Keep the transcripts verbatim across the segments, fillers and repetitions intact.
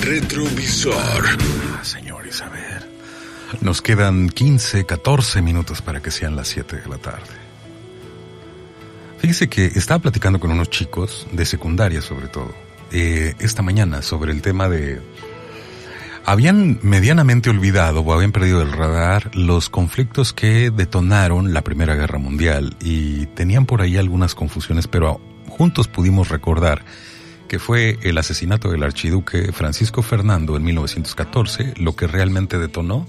retrovisor. Ah, señores, a ver. Nos quedan quince, catorce minutos para que sean las siete de la tarde. Fíjese que estaba platicando con unos chicos de secundaria, sobre todo, eh, esta mañana, sobre el tema de... Habían medianamente olvidado o habían perdido del radar los conflictos que detonaron la Primera Guerra Mundial y tenían por ahí algunas confusiones, pero juntos pudimos recordar que fue el asesinato del archiduque Francisco Fernando en mil novecientos catorce lo que realmente detonó,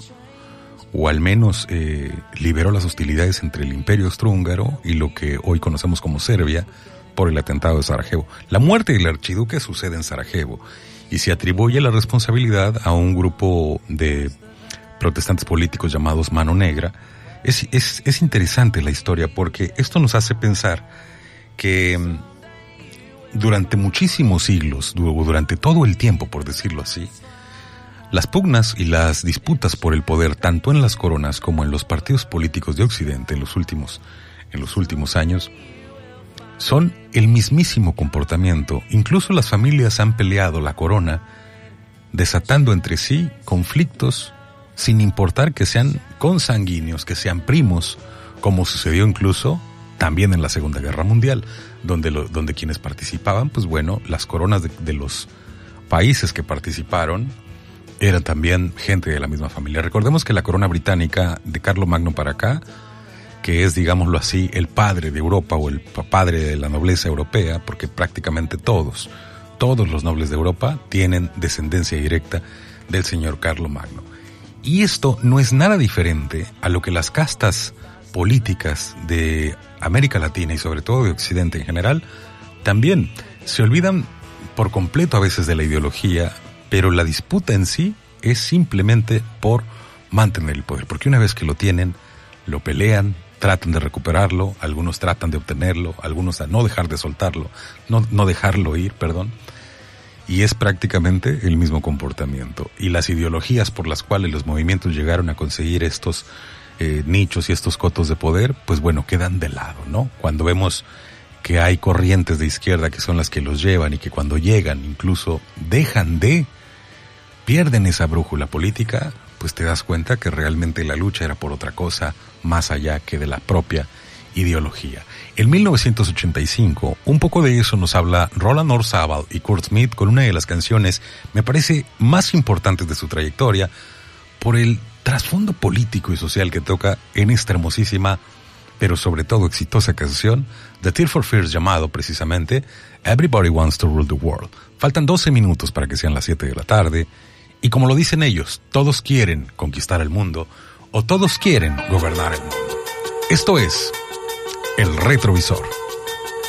o al menos eh, liberó las hostilidades entre el Imperio Austrohúngaro y lo que hoy conocemos como Serbia por el atentado de Sarajevo. La muerte del archiduque sucede en Sarajevo y se atribuye la responsabilidad a un grupo de protestantes políticos llamados Mano Negra. Es, es, es interesante la historia porque esto nos hace pensar que durante muchísimos siglos, durante todo el tiempo, por decirlo así, las pugnas y las disputas por el poder, tanto en las coronas como en los partidos políticos de Occidente en los últimos, en los últimos años, son el mismísimo comportamiento. Incluso las familias han peleado la corona, desatando entre sí conflictos sin importar que sean consanguíneos, que sean primos, como sucedió incluso también en la Segunda Guerra Mundial, donde, lo, donde quienes participaban, pues bueno, las coronas de, de los países que participaron eran también gente de la misma familia. Recordemos que la corona británica de Carlomagno para acá, que es, digámoslo así, el padre de Europa o el padre de la nobleza europea, porque prácticamente todos, todos los nobles de Europa tienen descendencia directa del señor Carlomagno. Y esto no es nada diferente a lo que las castas políticas de América Latina y sobre todo de Occidente en general también se olvidan por completo a veces de la ideología, pero la disputa en sí es simplemente por mantener el poder, porque una vez que lo tienen, lo pelean, tratan de recuperarlo, algunos tratan de obtenerlo, algunos a no dejar de soltarlo, no, no dejarlo ir, perdón, y es prácticamente el mismo comportamiento. Y las ideologías por las cuales los movimientos llegaron a conseguir estos eh, nichos y estos cotos de poder, pues bueno, quedan de lado, ¿no? Cuando vemos que hay corrientes de izquierda que son las que los llevan y que cuando llegan incluso dejan de, pierden esa brújula política, pues te das cuenta que realmente la lucha era por otra cosa más allá que de la propia ideología. En mil novecientos ochenta y cinco, un poco de eso nos habla Roland Orzabal y Kurt Smith con una de las canciones, me parece, más importantes de su trayectoria, por el trasfondo político y social que toca en esta hermosísima, pero sobre todo exitosa canción, The Tears for Fears, llamado precisamente Everybody Wants to Rule the World. Faltan doce minutos para que sean las siete de la tarde, y como lo dicen ellos, todos quieren conquistar el mundo, o todos quieren gobernar el mundo. Esto es El Retrovisor.